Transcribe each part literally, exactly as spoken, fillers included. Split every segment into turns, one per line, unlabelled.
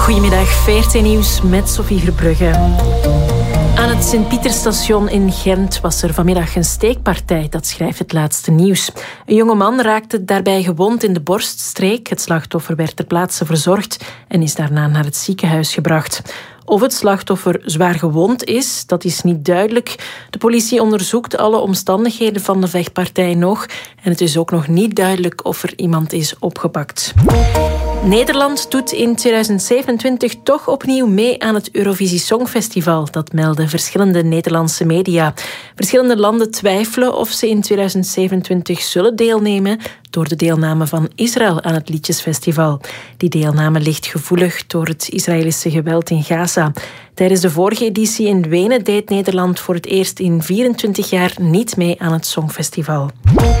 Goedemiddag, V R T Nieuws met Sophie Verbrugge. Aan het Sint-Pieterstation in Gent was er vanmiddag een steekpartij, dat schrijft het laatste nieuws. Een jonge man raakte daarbij gewond in de borststreek. Het slachtoffer werd ter plaatse verzorgd en is daarna naar het ziekenhuis gebracht. Of het slachtoffer zwaar gewond is, dat is niet duidelijk. De politie onderzoekt alle omstandigheden van de vechtpartij nog. En het is ook nog niet duidelijk of er iemand is opgepakt. Nederland doet in tweeduizend zevenentwintig toch opnieuw mee aan het Eurovisie Songfestival. Dat melden verschillende Nederlandse media. Verschillende landen twijfelen of ze in tweeduizend zevenentwintig zullen deelnemen door de deelname van Israël aan het Liedjesfestival. Die deelname ligt gevoelig door het Israëlische geweld in Gaza. Tijdens de vorige editie in Wenen deed Nederland voor het eerst in vierentwintig jaar niet mee aan het Songfestival.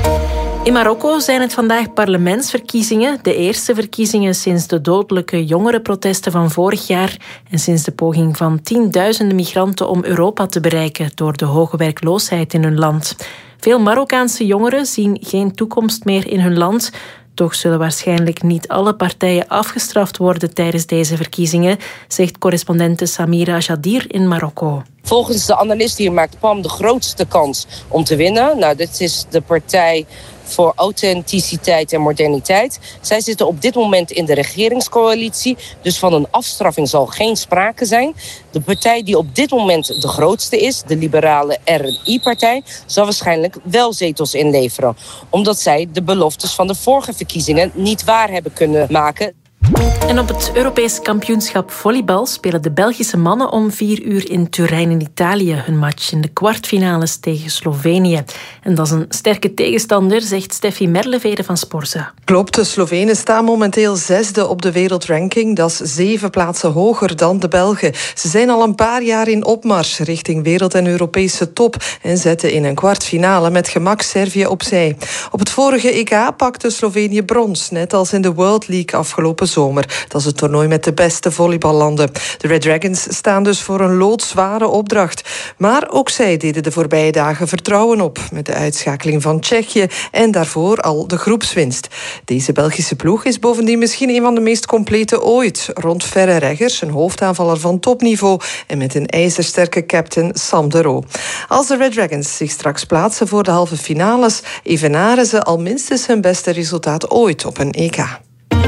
In Marokko zijn het vandaag parlementsverkiezingen. De eerste verkiezingen sinds de dodelijke jongerenprotesten van vorig jaar en sinds de poging van tienduizenden migranten om Europa te bereiken door de hoge werkloosheid in hun land. Veel Marokkaanse jongeren zien geen toekomst meer in hun land. Toch zullen waarschijnlijk niet alle partijen afgestraft worden tijdens deze verkiezingen, zegt correspondente Samira Jadir in Marokko.
Volgens de analist hier maakt P A M de grootste kans om te winnen. Nou, dit is de partij voor authenticiteit en moderniteit. Zij zitten op dit moment in de regeringscoalitie, dus van een afstraffing zal geen sprake zijn. De partij die op dit moment de grootste is, de liberale R N I-partij, zal waarschijnlijk wel zetels inleveren, omdat zij de beloftes van de vorige verkiezingen niet waar hebben kunnen maken.
En op het Europees kampioenschap volleybal spelen de Belgische mannen om vier uur in Turijn in Italië hun match in de kwartfinales tegen Slovenië. En dat is een sterke tegenstander, zegt Steffi Merlevede van Sporza.
Klopt, de Slovenen staan momenteel zesde op de wereldranking. Dat is zeven plaatsen hoger dan de Belgen. Ze zijn al een paar jaar in opmars richting wereld- en Europese top en zetten in een kwartfinale met gemak Servië opzij. Op het vorige E K pakte Slovenië brons, net als in de World League afgelopen zomer. Dat is het toernooi met de beste volleyballanden. De Red Dragons staan dus voor een loodzware opdracht. Maar ook zij deden de voorbije dagen vertrouwen op met de uitschakeling van Tsjechië en daarvoor al de groepswinst. Deze Belgische ploeg is bovendien misschien een van de meest complete ooit. Rond Verre Reggers, een hoofdaanvaller van topniveau en met een ijzersterke captain Sam de Roo. Als de Red Dragons zich straks plaatsen voor de halve finales, evenaren ze al minstens hun beste resultaat ooit op een E K.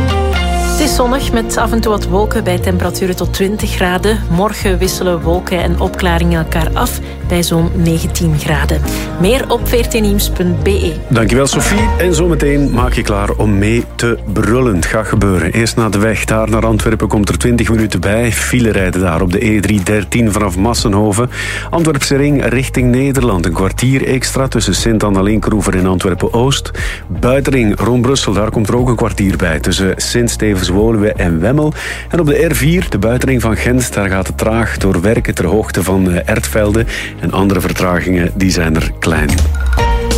Het is zonnig met af en toe wat wolken bij temperaturen tot twintig graden. Morgen wisselen wolken en opklaringen elkaar af bij zo'n negentien graden. Meer op v r t nieuws punt b e.
Dankjewel Sophie. En zometeen maak je klaar om mee te brullen. Het gaat gebeuren. Eerst naar de weg. Daar naar Antwerpen komt er twintig minuten bij. File rijden daar op de E drie dertien vanaf Massenhoven. Antwerpse ring richting Nederland. Een kwartier extra tussen Sint-Anna-Linkeroever en Antwerpen-Oost. Buitenring rond Brussel. Daar komt er ook een kwartier bij tussen Sint-Stevens Woluwe en Wemmel. En op de R vier, de buitenring van Gent, daar gaat het traag door werken ter hoogte van Ertvelde. En andere vertragingen, die zijn er klein.